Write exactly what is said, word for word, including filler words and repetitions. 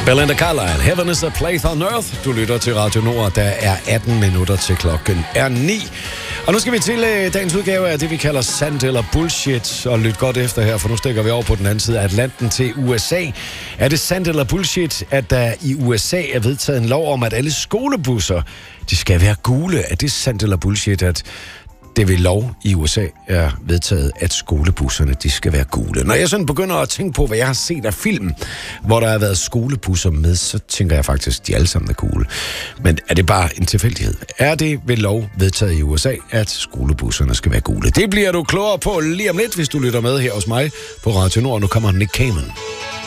Belinda Carlisle, Heaven is a place on earth. Du lytter til Radio Nord, der er atten minutter til klokken er ni. Og nu skal vi til uh, dagens udgave af det, vi kalder sandt eller bullshit. Og lyt godt efter her, for nu stikker vi over på den anden side af Atlanten til U S A. Er det sandt eller bullshit, at der i U S A er vedtaget en lov om, at alle skolebusser, de skal være gule? Er det sandt eller bullshit, at det ved lov i U S A er vedtaget, at skolebusserne, de skal være gule? Når jeg sådan begynder at tænke på, hvad jeg har set af film, hvor der har været skolebusser med, så tænker jeg faktisk, at de alle sammen er gule. Men er det bare en tilfældighed? Er det ved lov vedtaget i U S A, at skolebusserne skal være gule? Det bliver du klogere på lige om lidt, hvis du lytter med her hos mig på Radio Nord. Nu kommer Nick Cayman.